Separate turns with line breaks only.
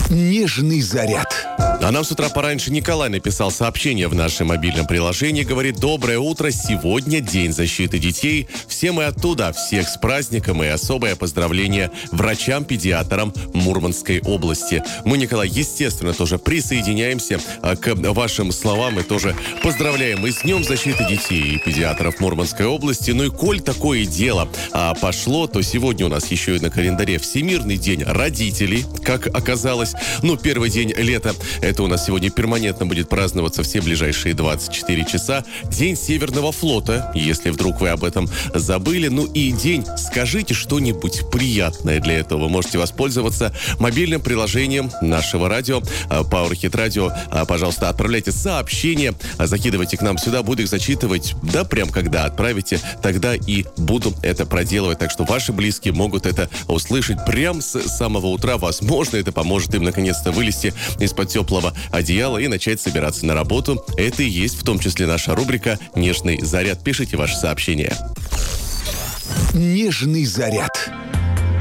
Нежный заряд.
А нам с утра пораньше Николай написал сообщение в нашем мобильном приложении. Говорит: доброе утро, сегодня День защиты детей. Все мы оттуда, всех с праздником и особое поздравление врачам-педиатрам Мурманской области. Мы, Николай, естественно, тоже присоединяемся к вашим словам и тоже поздравляем и с Днем защиты детей и педиатров Мурманской области. Ну и коль такое дело пошло, то сегодня у нас еще и на календаре Всемирный день родителей, как оказалось. Ну, первый день лета. Это у нас сегодня перманентно будет праздноваться все ближайшие 24 часа. День Северного флота, если вдруг вы об этом забыли. Ну и день «Скажите что-нибудь приятное». Для этого вы можете воспользоваться мобильным приложением нашего радио, Power Hit Radio. Пожалуйста, отправляйте сообщения, закидывайте к нам сюда, буду их зачитывать. Да, прям когда отправите, тогда и буду это проделывать. Так что ваши близкие могут это услышать прямо с самого утра. Возможно, это поможет им наконец-то вылезти из-под теплого одеяла и начать собираться на работу. Это и есть в том числе наша рубрика «Нежный заряд». Пишите ваши сообщения.
Нежный заряд.